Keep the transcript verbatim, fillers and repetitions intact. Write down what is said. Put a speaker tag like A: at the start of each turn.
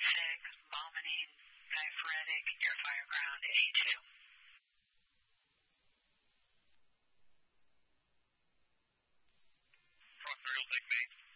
A: sick, vomiting, diaphoretic, near fire ground, A two.
B: Cross Burial, take base.